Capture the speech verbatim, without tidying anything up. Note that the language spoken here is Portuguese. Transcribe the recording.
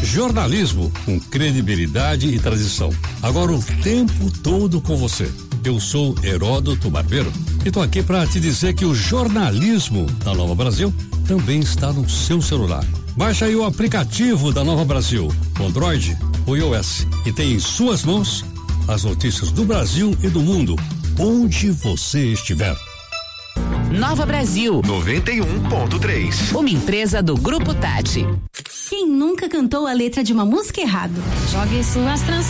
Jornalismo com credibilidade e tradição. Agora o tempo todo com você. Eu sou Heródoto Barbeiro e tô aqui para te dizer que o jornalismo da Nova Brasil também está no seu celular. Baixa aí o aplicativo da Nova Brasil, Android ou iOS, e tem em suas mãos as notícias do Brasil e do mundo, onde você estiver. Nova Brasil noventa e um ponto três. Uma empresa do Grupo Tati. Quem nunca cantou a letra de uma música errado? Jogue suas tranças